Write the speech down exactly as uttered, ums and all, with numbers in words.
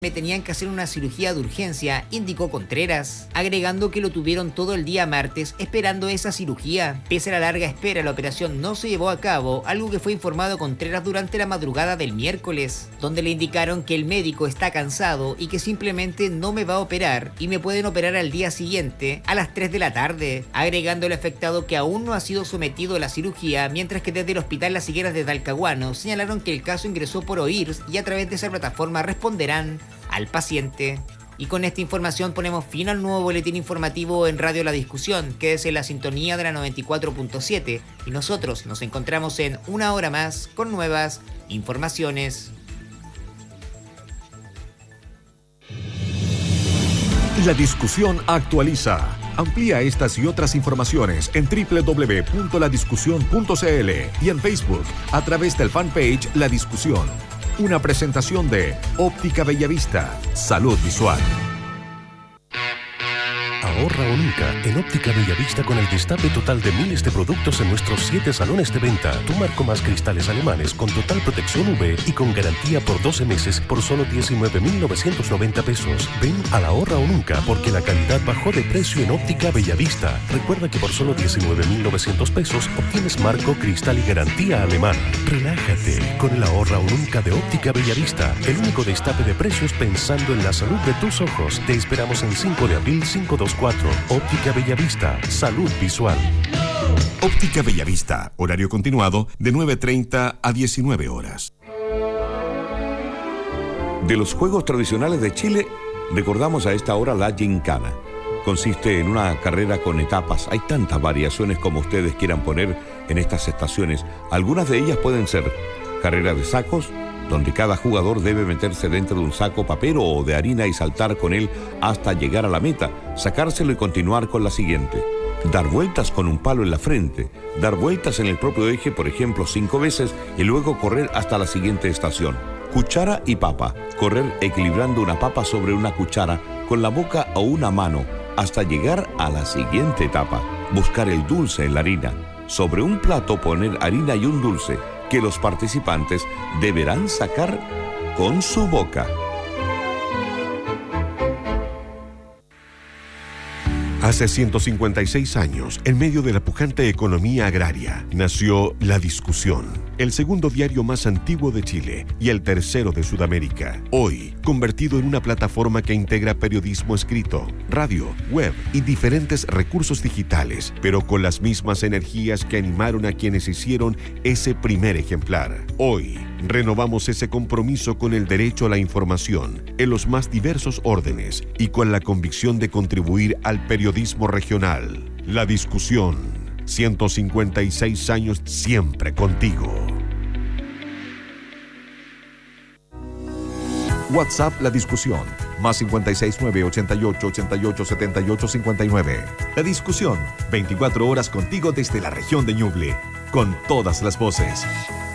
Me tenían que hacer una cirugía de urgencia, indicó Contreras, agregando que lo tuvieron todo el día martes esperando esa cirugía. Pese a la larga espera, la operación no se llevó a cabo, algo que fue informado Contreras durante la madrugada del miércoles, donde le indicaron que el médico está cansado y que simplemente no me va a operar y me pueden operar al día siguiente a las tres de la tarde, agregando el afectado que aún no ha sido sometido a la cirugía, mientras que desde el Hospital Las Higueras de Talcahuano señalaron que el caso ingresó por O I R S y a través de esa plataforma responderán al paciente. Y con esta información ponemos fin al nuevo boletín informativo en Radio La Discusión, que es en la sintonía de la noventa y cuatro punto siete, y nosotros nos encontramos en una hora más con nuevas informaciones. La Discusión actualiza. Amplía estas y otras informaciones en doble u doble u doble u punto la discusión punto c l y en Facebook a través del fanpage La Discusión. Una presentación de Óptica Bellavista. Salud visual. Ahorra o nunca en Óptica Bellavista con el destape total de miles de productos en nuestros siete salones de venta. Tu marco más cristales alemanes con total protección U V y con garantía por doce meses por solo diecinueve mil novecientos noventa pesos. Ven a la Ahorra o nunca porque la calidad bajó de precio en Óptica Bellavista. Recuerda que por solo diecinueve mil novecientos pesos obtienes marco, cristal y garantía alemana. Relájate con el Ahorra o nunca de Óptica Bellavista. El único destape de precios pensando en la salud de tus ojos. Te esperamos en cinco de abril cinco dos cuatro. Óptica Bellavista, salud visual. Óptica Bellavista, horario continuado de nueve treinta a diecinueve horas. De los juegos tradicionales de Chile, recordamos a esta hora la gincana. Consiste en una carrera con etapas. Hay tantas variaciones como ustedes quieran poner en estas estaciones. Algunas de ellas pueden ser carrera de sacos, donde cada jugador debe meterse dentro de un saco papero o de harina y saltar con él hasta llegar a la meta, sacárselo y continuar con la siguiente. Dar vueltas con un palo en la frente, dar vueltas en el propio eje, por ejemplo, cinco veces y luego correr hasta la siguiente estación. Cuchara y papa, correr equilibrando una papa sobre una cuchara con la boca o una mano hasta llegar a la siguiente etapa. Buscar el dulce en la harina. Sobre un plato poner harina y un dulce, que los participantes deberán sacar con su boca. Hace ciento cincuenta y seis años, en medio de la pujante economía agraria, nació La Discusión, el segundo diario más antiguo de Chile y el tercero de Sudamérica. Hoy, convertido en una plataforma que integra periodismo escrito, radio, web y diferentes recursos digitales, pero con las mismas energías que animaron a quienes hicieron ese primer ejemplar. Hoy, renovamos ese compromiso con el derecho a la información en los más diversos órdenes y con la convicción de contribuir al periodismo regional. La Discusión, ciento cincuenta y seis años siempre contigo. WhatsApp La Discusión, más cincuenta y seis nueve ochenta y ocho ochenta y ocho setenta y ocho cincuenta y nueve. La Discusión, veinticuatro horas contigo desde la región de Ñuble, con todas las voces.